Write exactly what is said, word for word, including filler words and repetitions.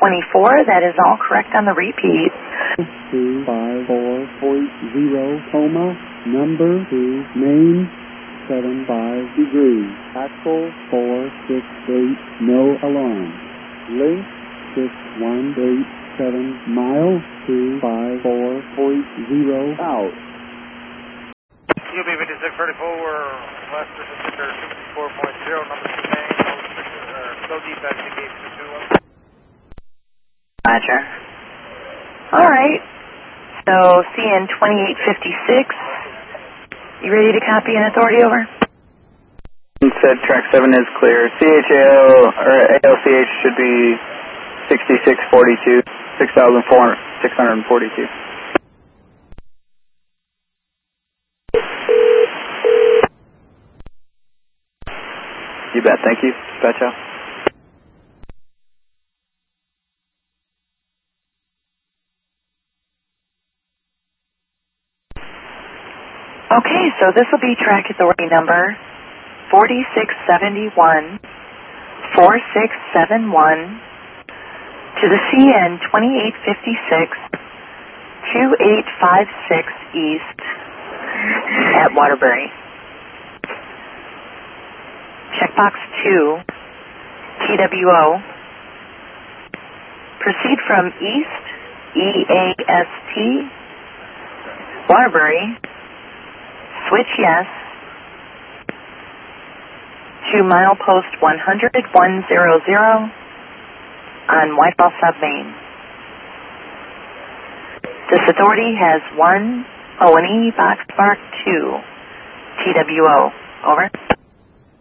twenty-four. That is all correct on the repeat. two five four point zero, coma, number two, main, seven five degrees, axle four six eight, no alarm, length six one eight seven, mile two five four point zero, out. U B fifty-six thirty-four, West Pacific two fifty-four point zero, number two main, no defect, engage two two one. Roger. All right. So C N twenty-eight fifty-six, you ready to copy an authority over? Said track seven is clear. C H A L or A L C H should be sixty-six forty-two, six thousand six hundred forty-two. You bet. Thank you. Dispatch out. Okay, so this will be track authority number forty-six seventy-one, four six seven one to the C N twenty-eight fifty-six, two eight five six East at Waterbury. Checkbox two, T W O. Proceed from East, E A S T, Waterbury. Switch yes to milepost one hundred, one hundred on Whitehall Sub Main. This authority has one O and E Box Mark two, T W O. Over.